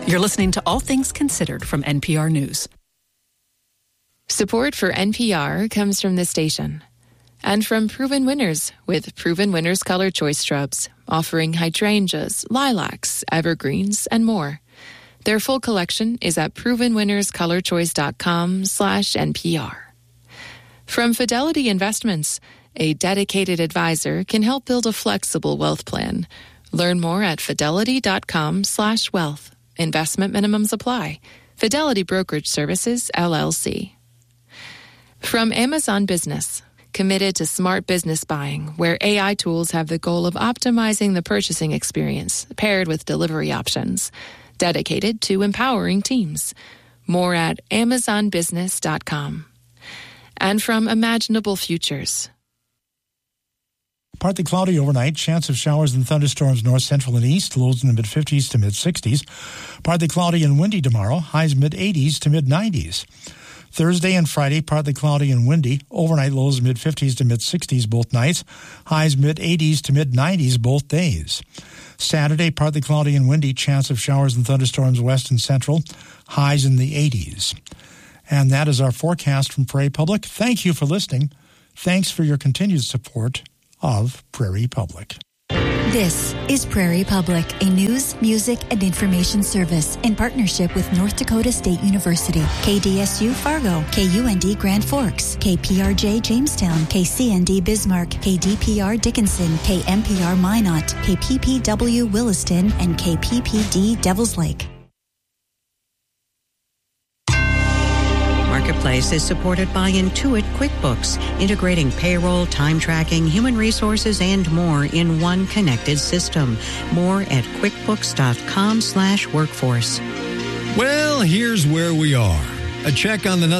You're listening to All Things Considered from NPR News. Support for NPR comes from the station and from Proven Winners with Proven Winners Color Choice Shrubs, offering hydrangeas, lilacs, evergreens, and more. Their full collection is at provenwinnerscolorchoice.com/NPR. From Fidelity Investments, a dedicated advisor can help build a flexible wealth plan. Learn more at fidelity.com/wealth. Investment minimums apply. Fidelity Brokerage Services, LLC. From Amazon Business, committed to smart business buying, where AI tools have the goal of optimizing the purchasing experience, paired with delivery options. Dedicated to empowering teams. More at amazonbusiness.com. And from Imaginable Futures. Partly cloudy overnight, chance of showers and thunderstorms north, central, and east, lows in the mid-50s to mid-60s. Partly cloudy and windy tomorrow, highs mid-80s to mid-90s. Thursday and Friday, partly cloudy and windy, overnight lows mid-50s to mid-60s both nights, highs mid-80s to mid-90s both days. Saturday, partly cloudy and windy, chance of showers and thunderstorms west and central, highs in the 80s. And that is our forecast from Prairie Public. Thank you for listening. Thanks for your continued support of Prairie Public. This is Prairie Public, a news, music, and information service in partnership with North Dakota State University, KDSU Fargo, KUND Grand Forks, KPRJ Jamestown, KCND Bismarck, KDPR Dickinson, KMPR Minot, KPPW Williston, and KPPD Devils Lake. Marketplace is supported by Intuit QuickBooks, integrating payroll, time tracking, human resources, and more in one connected system. More at QuickBooks.com/workforce. Well, here's where we are. A check on the